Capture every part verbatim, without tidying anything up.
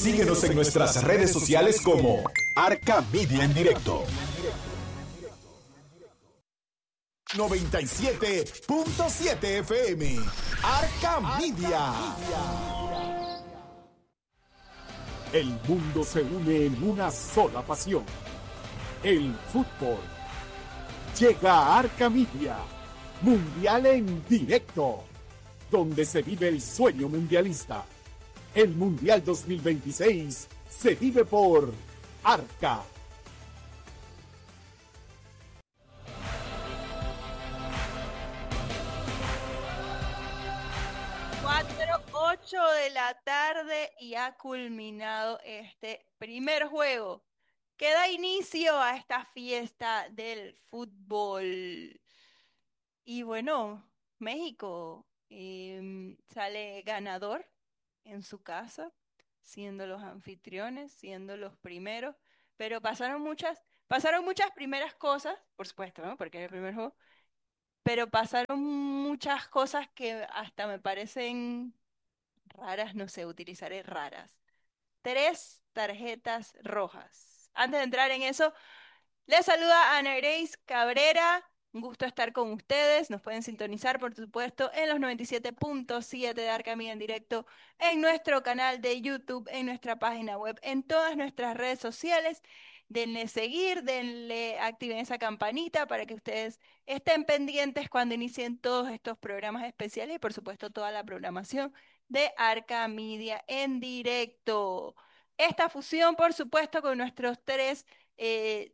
Síguenos en nuestras redes sociales como Arca Media en Directo. noventa y siete punto siete F M. Arca Media. El mundo se une en una sola pasión. El fútbol. Llega a Arca Media. Mundial en Directo. Donde se vive el sueño mundialista. El Mundial dos mil veintiséis se vive por Arca. cuatro, ocho de la tarde y ha culminado este primer juego que da inicio a esta fiesta del fútbol. Y bueno, México em, sale ganador en su casa, siendo los anfitriones, siendo los primeros, pero pasaron muchas, pasaron muchas primeras cosas, por supuesto, ¿no? Porque es el primer juego, pero pasaron muchas cosas que hasta me parecen raras, no sé, utilizaré raras. Tres tarjetas rojas. Antes de entrar en eso, les saluda Ana Grace Cabrera. Un gusto estar con ustedes. Nos pueden sintonizar, por supuesto, en los noventa y siete punto siete de Arcamida en directo, en nuestro canal de YouTube, en nuestra página web, en todas nuestras redes sociales. Denle seguir, denle, activen esa campanita para que ustedes estén pendientes cuando inicien todos estos programas especiales y, por supuesto, toda la programación de Arca Media en directo. Esta fusión, por supuesto, con nuestros tres eh,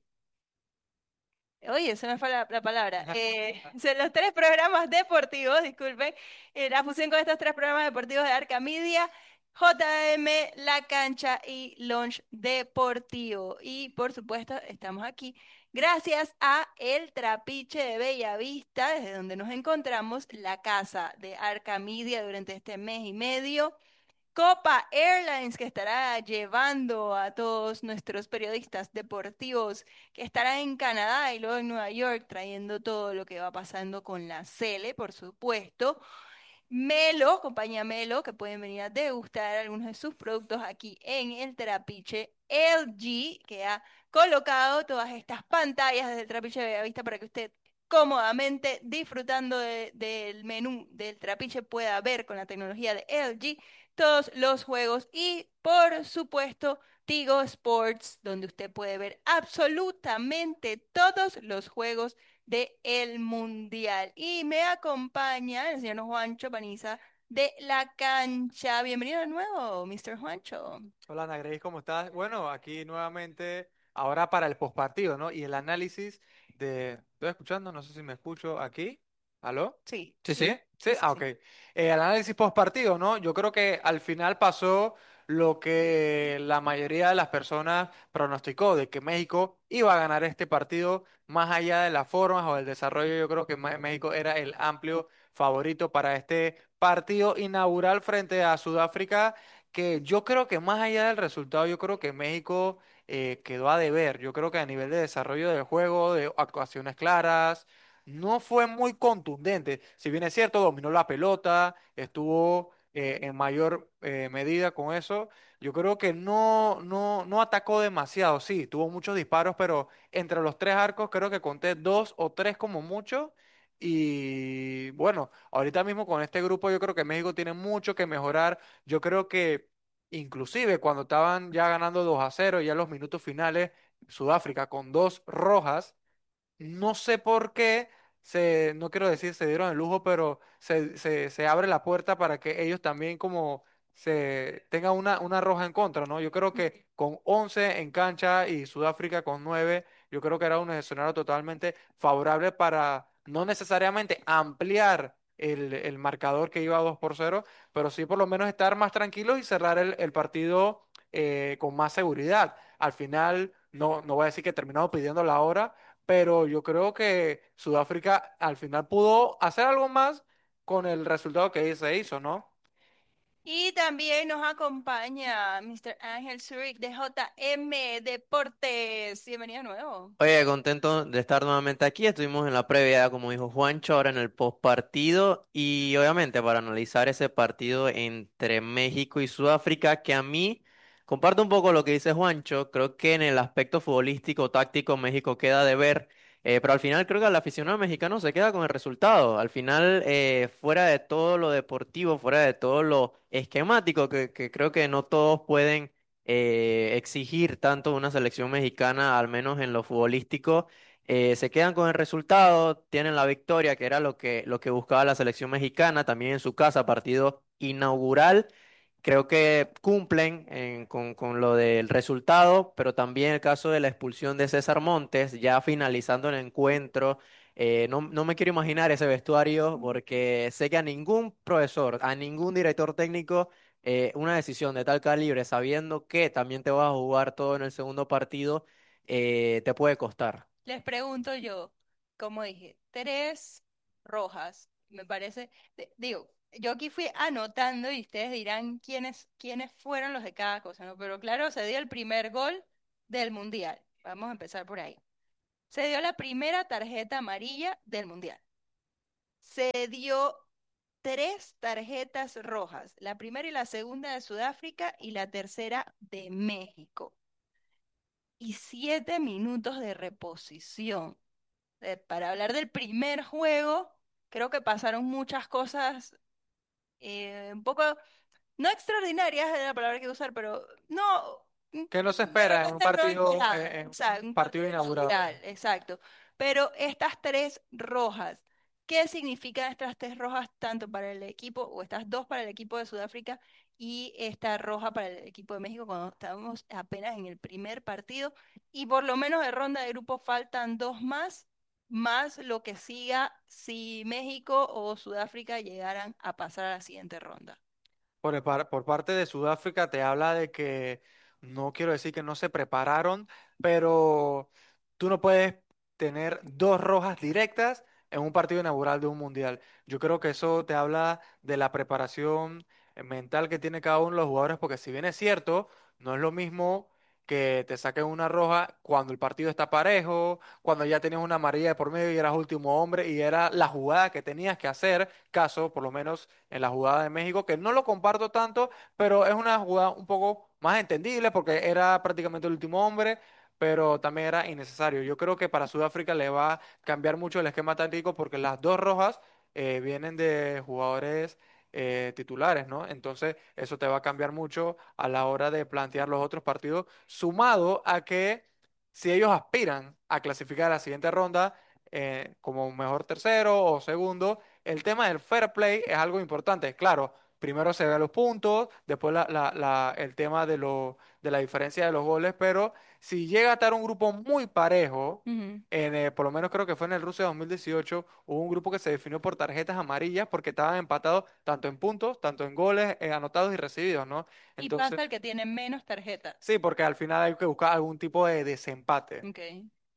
Oye, se me fue la, la palabra. Eh, son los tres programas deportivos, disculpen. Eh, la fusión con estos tres programas deportivos de Arca Media, J M, La Cancha y Launch Deportivo. Y por supuesto, estamos aquí gracias a El Trapiche de Bellavista, desde donde nos encontramos, la casa de Arca Media durante este mes y medio. Copa Airlines, que estará llevando a todos nuestros periodistas deportivos que estarán en Canadá y luego en Nueva York trayendo todo lo que va pasando con la Cele, por supuesto. Melo, compañía Melo, que pueden venir a degustar algunos de sus productos aquí en el Trapiche. L G, que ha colocado todas estas pantallas desde el Trapiche de Bellavista para que usted cómodamente disfrutando de- del menú del Trapiche pueda ver con la tecnología de L G todos los juegos y por supuesto Tigo Sports, donde usted puede ver absolutamente todos los juegos de el Mundial. Y me acompaña el señor Juancho Paniza de La Cancha. Bienvenido de nuevo, mister Juancho. Hola, Ana Grace, ¿cómo estás? Bueno, aquí nuevamente, ahora para el postpartido, ¿no? Y el análisis de... ¿Estoy escuchando? No sé si me escucho aquí. ¿Aló? Sí, Sí, sí. sí, Sí, sí, sí, ah, ok. sí. Eh, el análisis postpartido, ¿no? Yo creo que al final pasó lo que la mayoría de las personas pronosticó, de que México iba a ganar este partido más allá de las formas o del desarrollo. Yo creo que Ma- México era el amplio favorito para este partido inaugural frente a Sudáfrica, que yo creo que más allá del resultado, yo creo que México eh, quedó a deber. Yo creo que a nivel de desarrollo del juego, de actuaciones claras, no fue muy contundente. Si bien es cierto, dominó la pelota, estuvo eh, en mayor eh, medida con eso. Yo creo que no, no, no atacó demasiado. Sí, tuvo muchos disparos, pero entre los tres arcos creo que conté dos o tres como mucho. Y bueno, ahorita mismo con este grupo yo creo que México tiene mucho que mejorar. Yo creo que inclusive cuando estaban ya ganando dos a cero, ya en los minutos finales, Sudáfrica con dos rojas, no sé por qué, se, no quiero decir se dieron el lujo, pero se, se, se abre la puerta para que ellos también como se tengan una, una roja en contra, ¿no? Yo creo que con once en cancha y Sudáfrica con nueve, yo creo que era un escenario totalmente favorable para no necesariamente ampliar el, el marcador que iba dos por cero, pero sí por lo menos estar más tranquilos y cerrar el, el partido eh, con más seguridad. Al final, no, no voy a decir que terminamos pidiendo la hora, pero yo creo que Sudáfrica al final pudo hacer algo más con el resultado que se hizo, ¿no? Y también nos acompaña mister Ángel Zurich de J M Deportes. Bienvenido de nuevo. Oye, contento de estar nuevamente aquí. Estuvimos en la previa, como dijo Juancho, ahora en el post partido y obviamente para analizar ese partido entre México y Sudáfrica, que a mí Comparto un poco lo que dice Juancho. Creo que en el aspecto futbolístico, táctico, México queda de ver. Eh, pero al final creo que el aficionado mexicano se queda con el resultado. Al final, eh, fuera de todo lo deportivo, fuera de todo lo esquemático, que, que creo que no todos pueden eh, exigir tanto de una selección mexicana, al menos en lo futbolístico, eh, se quedan con el resultado, tienen la victoria, que era lo que, lo que buscaba la selección mexicana, también en su casa, partido inaugural. Creo que cumplen en- con, con lo del resultado, pero también el caso de la expulsión de César Montes, ya finalizando el encuentro. Eh, no, no me quiero imaginar ese vestuario porque sé que a ningún profesor, a ningún director técnico, eh, una decisión de tal calibre, sabiendo que también te vas a jugar todo en el segundo partido, eh, te puede costar. Les pregunto yo, como dije, tres rojas, me parece, de- digo, yo aquí fui anotando y ustedes dirán quiénes, quiénes fueron los de cada cosa, ¿no? Pero claro, se dio el primer gol del Mundial. Vamos a empezar por ahí. Se dio la primera tarjeta amarilla del Mundial. Se dio tres tarjetas rojas, la primera y la segunda de Sudáfrica y la tercera de México. Y siete minutos de reposición. Eh, para hablar del primer juego, creo que pasaron muchas cosas eh, un poco, no extraordinarias es la palabra que iba a usar, pero no, mm, Que no se de espera en un repente no, partido, ya, eh, en o sea, un un partido partido inaugural. inaugural, exacto. Pero estas tres rojas, ¿qué significan estas tres rojas tanto para el equipo, o estas dos para el equipo de Sudáfrica y esta roja para el equipo de México cuando estábamos apenas en el primer partido? Y por lo menos de ronda de grupo faltan dos más, más lo que siga si México o Sudáfrica llegaran a pasar a la siguiente ronda. Por, el par- por parte de Sudáfrica te habla de que, no quiero decir que no se prepararon, pero tú no puedes tener dos rojas directas en un partido inaugural de un mundial. Yo creo que eso te habla de la preparación eh, mental que tiene cada uno de los jugadores, porque si bien es cierto, no es lo mismo que te saquen una roja cuando el partido está parejo, cuando ya tenías una amarilla de por medio y eras último hombre y era la jugada que tenías que hacer, caso por lo menos en la jugada de México, que no lo comparto tanto, pero es una jugada un poco más entendible porque era prácticamente el último hombre, pero también era innecesario. Yo creo que para Sudáfrica le va a cambiar mucho el esquema táctico porque las dos rojas eh, vienen de jugadores eh, titulares, ¿no? Entonces eso te va a cambiar mucho a la hora de plantear los otros partidos, sumado a que si ellos aspiran a clasificar a la siguiente ronda eh, como mejor tercero o segundo, el tema del fair play es algo importante. Claro, primero se ve los puntos, después la- la- la- el tema de, lo, de la diferencia de los goles, pero si llega a estar un grupo muy parejo, Ujú. en, eh, por lo menos creo que fue en el Rusia dos mil dieciocho, hubo un grupo que se definió por tarjetas amarillas porque estaban empatados tanto en puntos, tanto en goles eh, anotados y recibidos, ¿no? Y Entonces, pasa el que tiene menos tarjetas. sí, porque al final hay que buscar algún tipo de desempate. Ok.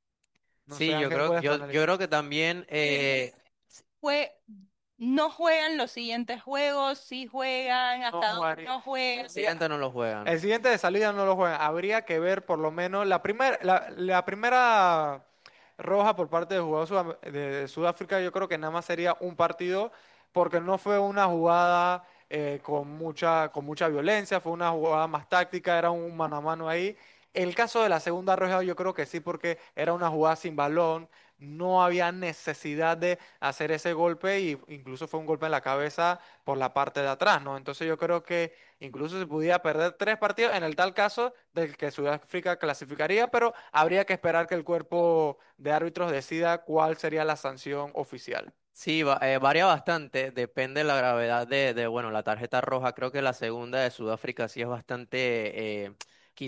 No sé, Sí, yo Ángel, creo, puedes yo, yo analizar. creo que también eh, Fue, no juegan los siguientes juegos, sí juegan, No hasta dónde jugaría. no juegan. el siguiente no lo juegan. El siguiente de salida no lo juegan. Habría que ver por lo menos la primera, la, la primera roja por parte del jugador sudam- de Sudáfrica. Yo creo que nada más sería un partido porque no fue una jugada eh, con mucha, con mucha violencia, fue una jugada más táctica, era un mano a mano ahí. El caso de la segunda roja yo creo que sí porque era una jugada sin balón, no había necesidad de hacer ese golpe y incluso fue un golpe en la cabeza por la parte de atrás, ¿no? Entonces yo creo que incluso se pudiera perder tres partidos en el tal caso de que Sudáfrica clasificaría, pero habría que esperar que el cuerpo de árbitros decida cuál sería la sanción oficial. Sí, va- eh, varía bastante, depende de la gravedad de, de, bueno, la tarjeta roja. Creo que la segunda de Sudáfrica sí es bastante, eh,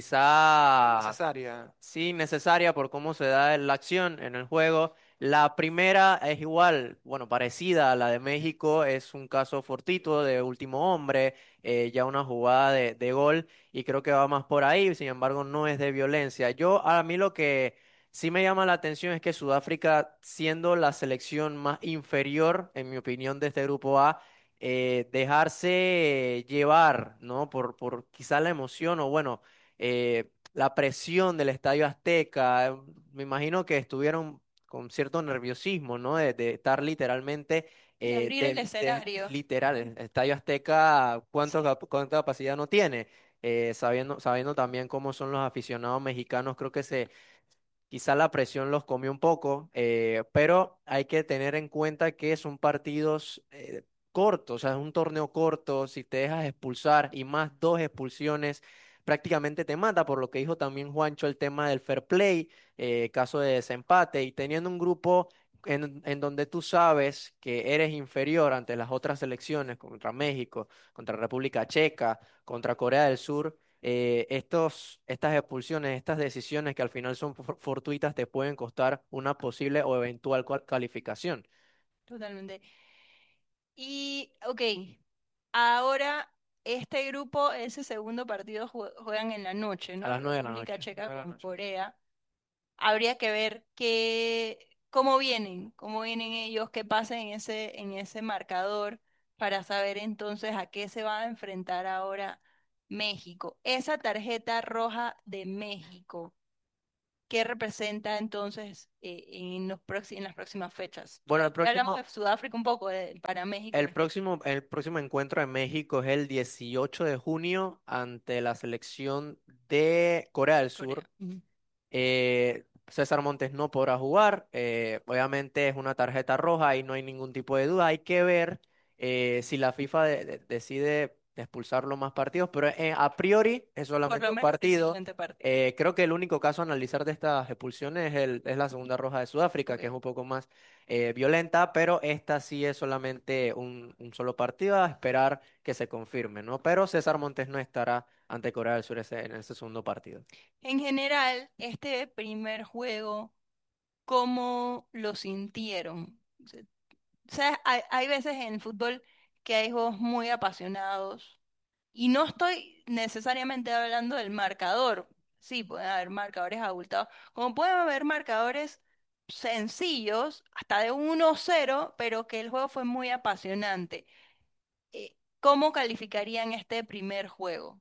quizá Necesaria. sí necesaria por cómo se da la acción en el juego. La primera es igual, bueno, parecida a la de México, es un caso fortuito de último hombre, eh, ya una jugada de, de gol y creo que va más por ahí, sin embargo no es de violencia. Yo, a mí lo que sí me llama la atención es que Sudáfrica, siendo la selección más inferior, en mi opinión, de este grupo A, eh, dejarse llevar, ¿no? Por, por quizá la emoción o bueno, eh, la presión del Estadio Azteca. eh, Me imagino que estuvieron con cierto nerviosismo, ¿no? De, de estar literalmente, De eh, abrir el de, de- escenario. literal, el Estadio Azteca, ¿cuánto, cap- cuánta capacidad no tiene? eh, sabiendo, sabiendo también cómo son los aficionados mexicanos, creo que se quizá la presión los comió un poco, eh, pero hay que tener en cuenta que son partidos eh, cortos, o sea, es un torneo corto, si te dejas expulsar y más dos expulsiones, prácticamente te mata, por lo que dijo también Juancho el tema del fair play, eh, caso de desempate, y teniendo un grupo en, en donde tú sabes que eres inferior ante las otras selecciones, contra México, contra República Checa, contra Corea del Sur, eh, estos, estas expulsiones, estas decisiones que al final son for- fortuitas te pueden costar una posible o eventual cual- calificación. Totalmente. Y, ok, ahora este grupo, ese segundo partido jue- juegan en la noche, A ¿no? las nueve de la República noche. Checa de la con noche. Corea. Habría que ver qué, cómo vienen, cómo vienen ellos, qué pasa en ese, en ese marcador para saber entonces a qué se va a enfrentar ahora México. Esa tarjeta roja de México, ¿qué representa entonces eh, en los próxi- en las próximas fechas? Bueno, el Ya hablamos próximo, de Sudáfrica un poco, de- para México el es próximo, el próximo encuentro en México es el dieciocho de junio ante la selección de Corea del Sur. Corea. Ujú. Eh, César Montes no podrá jugar. Eh, obviamente es una tarjeta roja y no hay ningún tipo de duda. Hay que ver eh, si la FIFA de- de- decide expulsarlo más partidos, pero eh, a priori es Por solamente lo un menos el partido. siguiente partido. Eh, creo que el único caso a analizar de estas expulsiones es, el- es la segunda roja de Sudáfrica, que es Ok. un poco más eh, violenta, pero esta sí es solamente un, un solo partido a esperar que se confirme, ¿no? Pero César Montes no estará ante Corea del Sur ese- en ese segundo partido. En general, este primer juego, ¿cómo lo sintieron? O sea, ¿sabes? Hay, hay veces en fútbol que hay juegos muy apasionados y no estoy necesariamente hablando del marcador. Sí, pueden haber marcadores abultados, como pueden haber marcadores sencillos, hasta de uno cero, pero que el juego fue muy apasionante. Eh, ¿cómo calificarían este primer juego?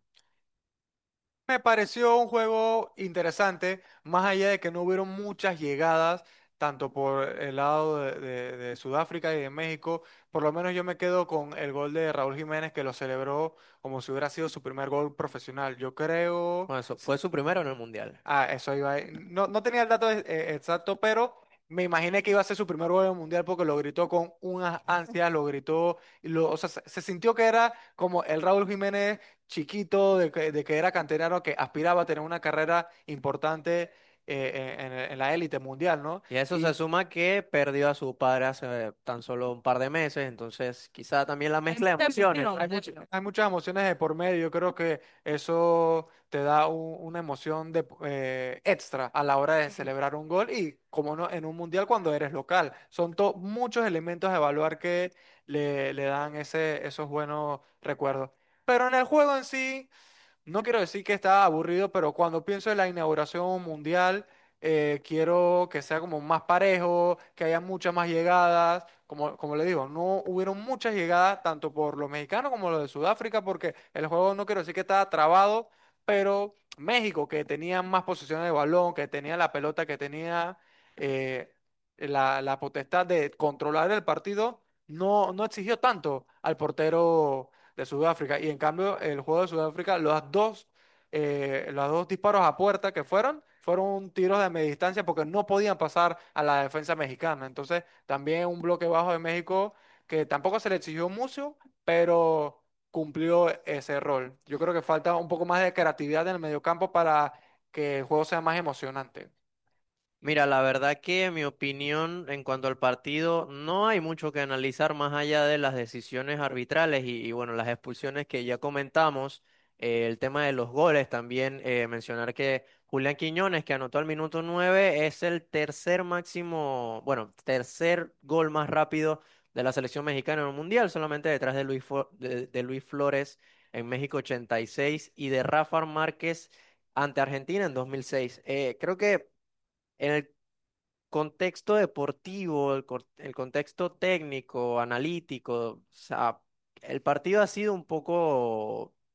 Me pareció un juego interesante, más allá de que no hubieron muchas llegadas, tanto por el lado de, de- de Sudáfrica y de México. Por lo menos yo me quedo con el gol de Raúl Jiménez, que lo celebró como si hubiera sido su primer gol profesional. Yo creo. Bueno, eso fue su primero en el Mundial. Ah, eso iba. ahí. No, no tenía el dato eh, eh, exacto, pero me imaginé que iba a ser su primer gol en el mundial porque lo gritó con unas ansias, lo gritó, y lo, o sea, se, se sintió que era como el Raúl Jiménez chiquito, de que, de que era canterano, que aspiraba a tener una carrera importante eh, en, en- en la élite mundial, ¿no? Y a eso se suma que perdió a su padre hace tan solo un par de meses, entonces quizá también la Hay mezcla de mucha emociones. emoción. Hay much- hay muchas emociones de por medio. Yo creo que eso te da un- una emoción de, eh, extra a la hora de Ujú. celebrar un gol y como no en un mundial cuando eres local. Son to- muchos elementos a evaluar que le, le dan ese, esos buenos recuerdos. Pero en el juego en sí. No quiero decir que está aburrido, pero cuando pienso en la inauguración mundial, eh, quiero que sea como más parejo, que haya muchas más llegadas. Como, como le digo, no hubieron muchas llegadas tanto por los mexicanos como los de Sudáfrica, porque el juego no quiero decir que estaba trabado, pero México, que tenía más posiciones de balón, que tenía la pelota, que tenía eh, la, la potestad de controlar el partido, no, no exigió tanto al portero de Sudáfrica. Y en cambio, el juego de Sudáfrica, los dos, eh, los dos disparos a puerta que fueron, fueron tiros de media distancia porque no podían pasar a la defensa mexicana. Entonces, también un bloque bajo de México que tampoco se le exigió mucho, pero cumplió ese rol. Yo creo que falta un poco más de creatividad en el mediocampo para que el juego sea más emocionante. Mira, la verdad que en mi opinión en cuanto al partido no hay mucho que analizar más allá de las decisiones arbitrales y, y, bueno, las expulsiones que ya comentamos, eh, el tema de los goles también, eh, mencionar que Julián Quiñones, que anotó al minuto nueve, es el tercer máximo, bueno, tercer gol más rápido de la selección mexicana en el Mundial, solamente detrás de Luis, Fo- de, de Luis Flores en México ochenta y seis y de Rafa Márquez ante Argentina en dos mil seis. Eh, creo que en el contexto deportivo, el, cor- el contexto técnico, analítico, o sea, el partido ha sido un poco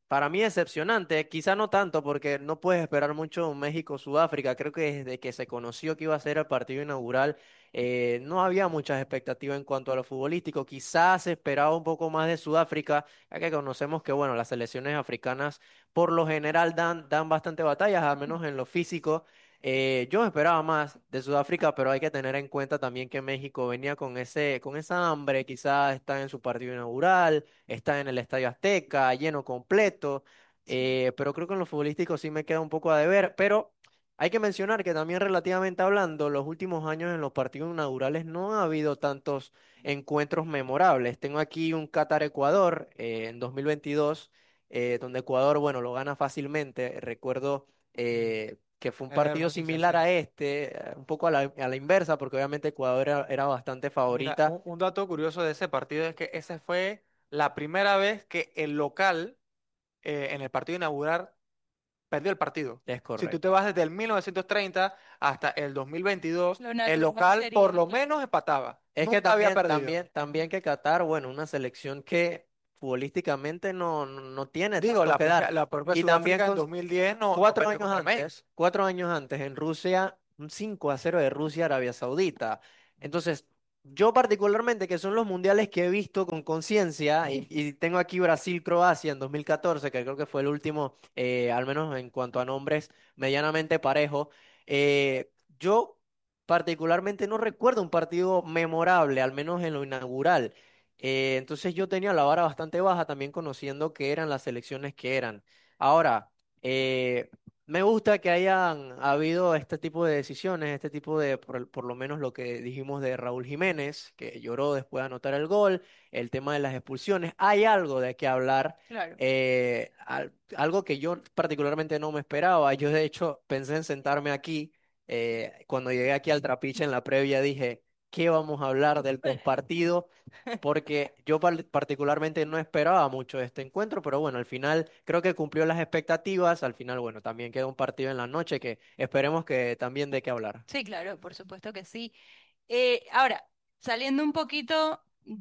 para mí decepcionante, quizá no tanto porque no puedes esperar mucho México-Sudáfrica. Creo que desde que se conoció que iba a ser el partido inaugural, eh, no había muchas expectativas en cuanto a lo futbolístico. Quizás se esperaba un poco más de Sudáfrica, ya que conocemos que, bueno, las selecciones africanas por lo general dan, dan bastante batallas, al menos en lo físico. Eh, yo esperaba más de Sudáfrica, pero hay que tener en cuenta también que México venía con ese, con esa hambre, quizás está en su partido inaugural, está en el Estadio Azteca, lleno completo, Sí. eh, pero creo que en lo futbolístico sí me queda un poco a deber, pero hay que mencionar que también relativamente hablando, los últimos años en los partidos inaugurales no ha habido tantos encuentros memorables. Tengo aquí un Qatar-Ecuador eh, en dos mil veintidós, eh, donde Ecuador, bueno, lo gana fácilmente. Recuerdo eh, que fue un Eh, partido Rusia, similar sí. a este, eh, un poco a la, a la inversa, porque obviamente Ecuador era, era bastante Mira, favorita. un, un dato curioso de ese partido es que esa fue la primera vez que el local eh, en el partido inaugural perdió el partido. Es Si tú correcto. te vas desde el mil novecientos treinta hasta el dos mil veintidós, Lo el natural local por sería, lo claro. menos empataba. Es que Nunca había también, perdido. también, también que Qatar, bueno, una selección que futbolísticamente no, no, no tiene Digo, tanto la que dar. propia, la propia Y también Sudáfrica en con dos mil diez no, no cuatro perdió años contra México. antes, cuatro años antes en Rusia, un cinco a cero de Rusia a Arabia Saudita. Entonces, yo particularmente, que son los mundiales que he visto con conciencia, y, y tengo aquí Brasil-Croacia en dos mil catorce, que creo que fue el último, eh, al menos en cuanto a nombres, medianamente parejo. eh, yo particularmente no recuerdo un partido memorable, al menos en lo inaugural. Eh, entonces yo tenía la vara bastante baja también conociendo que eran las selecciones que eran. Ahora, eh, me gusta que hayan habido este tipo de decisiones, este tipo de, por, el- por lo menos lo que dijimos de Raúl Jiménez, que lloró después de anotar el gol, el tema de las expulsiones. Hay algo de qué hablar, Claro. eh, al- algo que yo particularmente no me esperaba. Yo de hecho pensé en sentarme aquí. Eh, cuando llegué aquí al Trapiche en la previa dije, ¿qué vamos a hablar del postpartido? Porque yo par- particularmente no esperaba mucho de este encuentro, pero bueno, al final creo que cumplió las expectativas. Al final, bueno, también queda un partido en la noche que esperemos que también dé que hablar. Sí, claro, por supuesto que sí. Eh, ahora, saliendo un poquito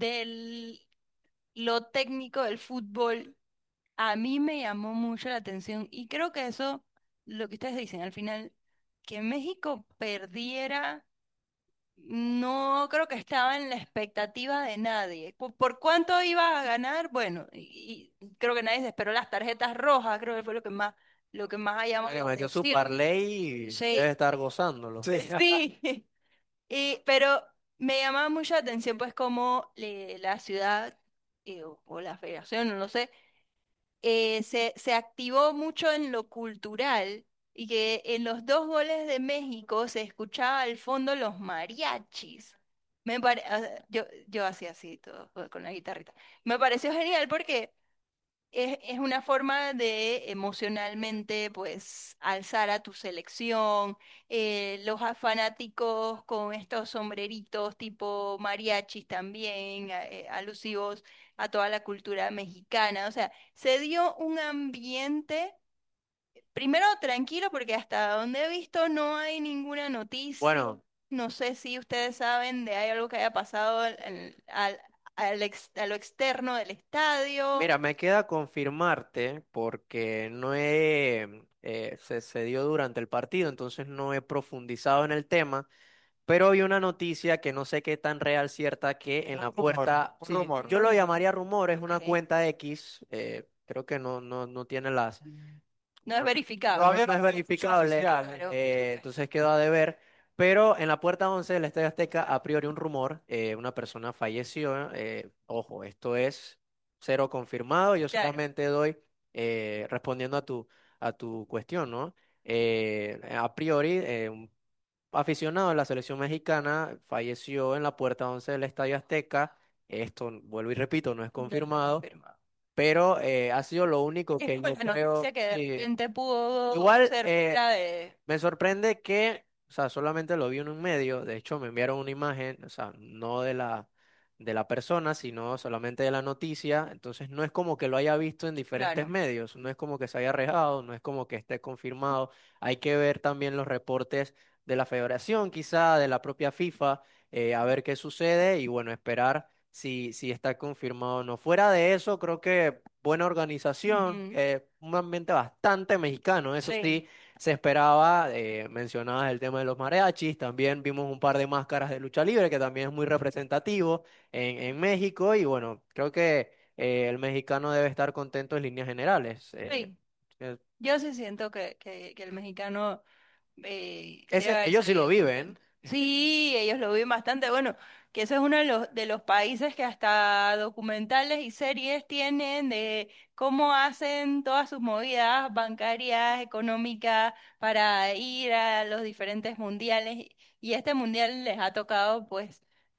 de lo técnico del fútbol, a mí me llamó mucho la atención y creo que eso, lo que ustedes dicen al final, que México perdiera, no creo que estaba en la expectativa de nadie. ¿Por, por cuánto iba a ganar? Bueno, y, y creo que nadie se esperó las tarjetas rojas, creo que fue lo que más, lo que más ha llamado Que la metió su atención. parlay y debe Sí, estar gozándolo. Sí. sí. Y, pero me llamaba mucho la atención pues cómo le- la ciudad eh, o, o la federación, no lo sé, eh, se, se activó mucho en lo cultural y que en los dos goles de México se escuchaba al fondo los mariachis. Me pare- o sea, yo, yo hacía así todo con la guitarrita. Me pareció genial porque es, es una forma de emocionalmente, pues, alzar a tu selección. Eh, los a- fanáticos con estos sombreritos tipo mariachis también, a- eh, alusivos a toda la cultura mexicana. O sea, se dio un ambiente, primero tranquilo, porque hasta donde he visto no hay ninguna noticia. Bueno, No sé si ustedes saben de hay algo que haya pasado en- al, al ex- a lo externo del estadio. mira, me queda confirmarte porque no he, eh, se, se dio durante el partido, entonces no he profundizado en el tema. Pero vi una noticia que no sé qué tan real cierta que en Un la rumor, puerta, un sí, rumor. yo lo llamaría rumor, es una Ok. cuenta X, eh, creo que no, no, no tiene las, No es No verificable. no, había no es confirmación verificable, oficial. ¿Eh? Claro. eh, entonces quedó a deber. Pero en la puerta once del Estadio Azteca, a priori un rumor, eh, una persona falleció. Eh, ojo, esto es cero confirmado, yo Claro. solamente doy eh, respondiendo a tu, a tu cuestión, ¿no? Eh, a priori, eh, un aficionado de la selección mexicana falleció en la puerta once del Estadio Azteca. Esto, vuelvo y repito, no es No está confirmado, confirmado. pero eh, ha sido lo único Es que como yo la creo. noticia que de Sí. repente pudo Igual, ser eh, fuera de... me sorprende que, o sea, solamente lo vi en un medio, de hecho me enviaron una imagen, o sea, no de la, de la persona, sino solamente de la noticia, entonces no es como que lo haya visto en diferentes Claro. medios, no es como que se haya rejado, no es como que esté confirmado, hay que ver también los reportes de la federación, quizá de la propia FIFA, eh, a ver qué sucede y bueno, esperar si, si está confirmado o no. Fuera de eso, creo que buena organización, Ujú. eh, un ambiente bastante mexicano, eso Sí, sí, se esperaba. Eh, mencionabas el tema de los mariachis, también vimos un par de máscaras de lucha libre, que también es muy representativo en, en México, y bueno, creo que eh, el mexicano debe estar contento en líneas generales. Eh, sí. eh, Yo sí siento que, que, que el mexicano eh, debe ese, haber ellos sí lo salido viven. contento. Sí, ellos lo viven bastante. Bueno, que ese es uno de los, de los países que hasta documentales y series tienen de cómo hacen todas sus movidas bancarias, económicas, para ir a los diferentes mundiales. Y este mundial les ha tocado, pues,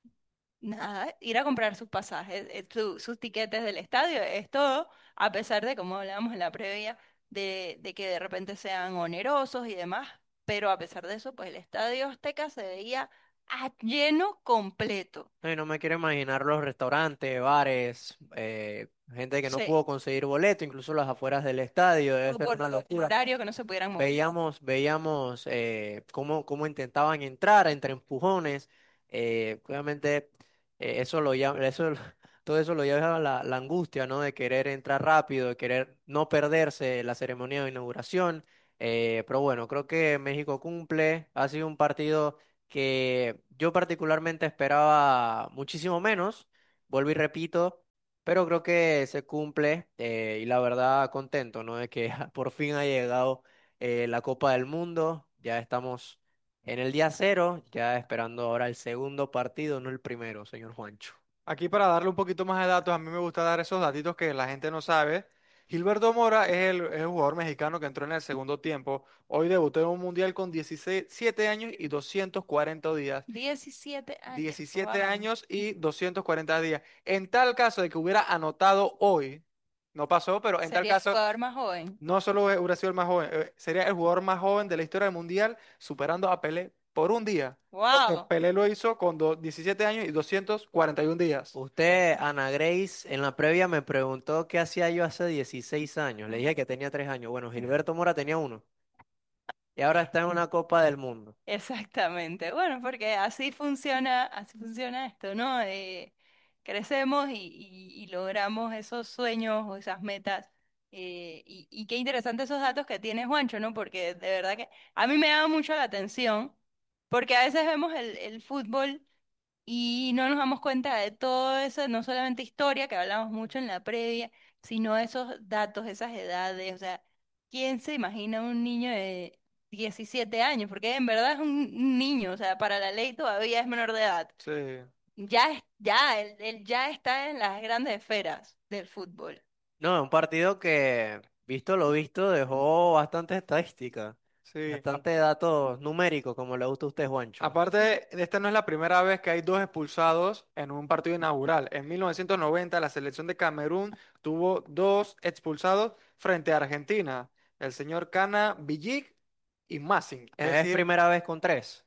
nada, ir a comprar sus pasajes, eh, su- sus tiquetes del estadio, es todo, a pesar de, como hablábamos en la previa, de, de que de repente sean onerosos y demás, pero a pesar de eso, pues el estadio Azteca se veía a lleno completo. Ay, no me quiero imaginar los restaurantes, bares, eh, gente que no Sí, pudo conseguir boleto, incluso las afueras del estadio, debe o ser por una el locura. horario que no se pudieran mover. Veíamos, veíamos eh, cómo, cómo intentaban entrar entre empujones. Eh, obviamente, eh, eso lo llama, eso, todo eso lo lleva a la, la angustia, ¿no? De querer entrar rápido, de querer no perderse la ceremonia de inauguración. Eh, pero bueno, creo que México cumple. Ha sido un partido que yo particularmente esperaba muchísimo menos. Vuelvo y repito. Pero creo que se cumple, eh, y la verdad contento, ¿no? De que por fin ha llegado eh, la Copa del Mundo. Ya estamos en el día cero, ya esperando ahora el segundo partido, no el primero, señor Juancho. Aquí para darle un poquito más de datos, a mí me gusta dar esos datitos que la gente no sabe. Gilberto Mora es el, es el jugador mexicano que entró en el segundo tiempo. Hoy debutó en un mundial con diecisiete años y doscientos cuarenta días. Diecisiete años, diecisiete wow. años y doscientos cuarenta días. En tal caso de que hubiera anotado hoy, no pasó, pero en tal Sería el caso jugador más joven. no solo hubiera sido el más joven, eh, sería el jugador más joven de la historia del mundial, superando a Pelé por un día. Porque Wow. Pelé lo hizo con do- diecisiete años y doscientos cuarenta y uno días. Usted, Ana Grace, en la previa me preguntó qué hacía yo hace dieciséis años. Le dije que tenía tres años. Bueno, Gilberto Mora tenía uno. Y ahora está en una Copa del Mundo. Exactamente. Bueno, porque así funciona, así funciona esto, ¿no? Eh, crecemos y, y- y logramos esos sueños o esas metas. Eh, y, y qué interesante esos datos que tiene Juancho, ¿no? Porque de verdad que a mí me llama mucho la atención, porque a veces vemos el, el fútbol y no nos damos cuenta de todo eso, no solamente historia, que hablamos mucho en la previa, sino esos datos, esas edades. O sea, ¿quién se imagina un niño de diecisiete años? Porque en verdad es un un niño, o sea, para la ley todavía es menor de edad. Sí. Ya, es, ya, él, él ya está en las grandes esferas del fútbol. No, un partido que, visto lo visto, dejó bastante estadística, Sí. bastante datos numéricos, como le gusta a usted, Juancho. Aparte, esta no es la primera vez que hay dos expulsados en un partido inaugural. En mil novecientos noventa, la selección de Camerún tuvo dos expulsados frente a Argentina, el señor Cana Villic y Massing. Es Es decir, primera vez con tres.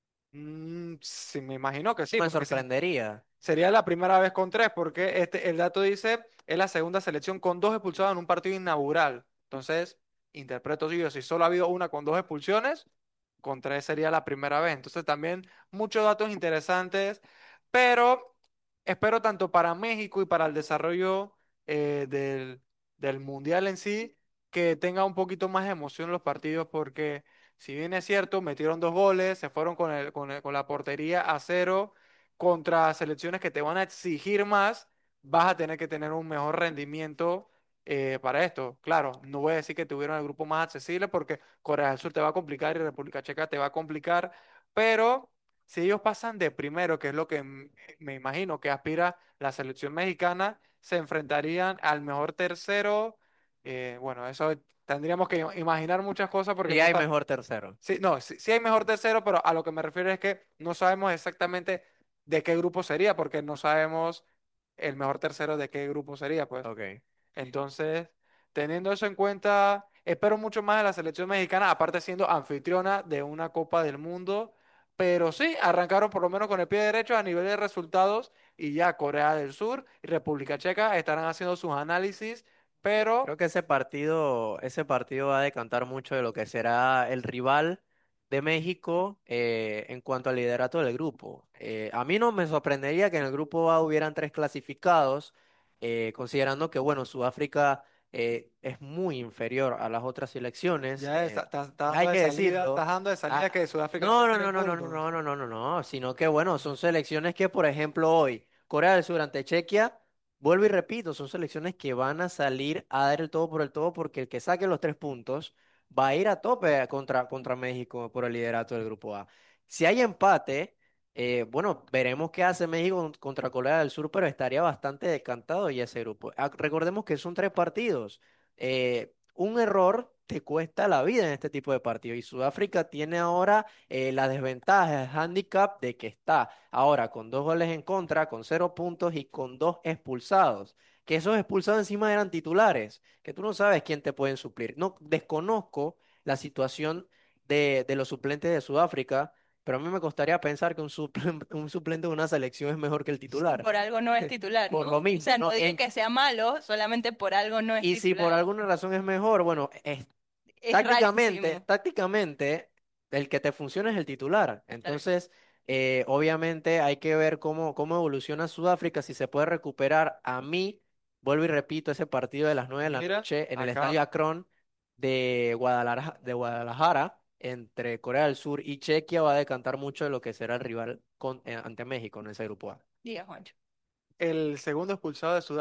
mm, sí, me imagino que sí, Me porque sí, sorprendería. sería la primera vez con tres, porque este, el dato dice es la segunda selección con dos expulsados en un partido inaugural. Entonces, interpreto yo, si solo ha habido una con dos expulsiones, con tres sería la primera vez. Entonces, también muchos datos interesantes, pero espero tanto para México y para el desarrollo eh, del, del Mundial en sí, que tenga un poquito más de emoción los partidos, porque si bien es cierto, metieron dos goles, se fueron con el, con el- con la portería a cero contra selecciones que te van a exigir más, vas a tener que tener un mejor rendimiento eh, para esto. Claro, no voy a decir que tuvieron el grupo más accesible porque Corea del Sur te va a complicar y República Checa te va a complicar, pero si ellos pasan de primero, que es lo que m- me imagino que aspira la selección mexicana, se enfrentarían al mejor tercero. Eh, bueno, eso tendríamos que imaginar muchas cosas porque Y no, hay sa- mejor tercero. sí, no, sí, sí hay mejor tercero, pero a lo que me refiero es que no sabemos exactamente de qué grupo sería, porque no sabemos el mejor tercero de qué grupo sería, pues. Ok. Entonces, teniendo eso en cuenta, espero mucho más de la selección mexicana, aparte siendo anfitriona de una Copa del Mundo. Pero sí, arrancaron por lo menos con el pie derecho a nivel de resultados y ya Corea del Sur y República Checa estarán haciendo sus análisis, pero Creo que ese partido, ese partido va a decantar mucho de lo que será el rival de México eh, en cuanto al liderato del grupo. Eh, a mí no me sorprendería que en el grupo A hubieran tres clasificados, eh, considerando que, bueno, Sudáfrica eh, es muy inferior a las otras selecciones. Ya Eh, está, está- está dando hay de que salida, decirlo. estás dando de salida Ah, que Sudáfrica no, tiene no, tres no, no, no, no, puntos. no, no, no, no, no, sino que, bueno, son selecciones que, por ejemplo, hoy, Corea del Sur ante Chequia. Vuelvo y repito, son selecciones que van a salir a dar el todo por el todo porque el que saque los tres puntos va a ir a tope contra, contra México por el liderato del grupo A. Si hay empate, eh, bueno, veremos qué hace México con- contra Corea del Sur, pero estaría bastante decantado ya ese grupo. Ah, recordemos que son tres partidos. Eh, un error te cuesta la vida en este tipo de partidos y Sudáfrica tiene ahora eh, la desventaja, el handicap de que está ahora con dos goles en contra, con cero puntos y con dos expulsados. Que esos expulsados encima eran titulares, que tú no sabes quién te pueden suplir. No desconozco la situación de, de los suplentes de Sudáfrica, pero a mí me costaría pensar que un suplen- un suplente de una selección es mejor que el Sí, titular. por algo no es titular, Por ¿no? lo O mismo, sea, no ¿no? digo En- que sea malo, solamente por algo no es y si por titular. alguna razón es mejor, bueno, es Es tácticamente, rarísimo. tácticamente, el que te funciona es el titular. Claro. Entonces, eh, obviamente hay que ver cómo, cómo evoluciona Sudáfrica, si se puede recuperar. A mí, vuelvo y repito, ese partido de las nueve de la Mira, noche en el acá. Estadio Akron de Guadalajara, de Guadalajara, entre Corea del Sur y Chequia, va a decantar mucho de lo que será el rival con- eh, ante México en ese grupo A. Diga, Juancho. El segundo expulsado de Sudáfrica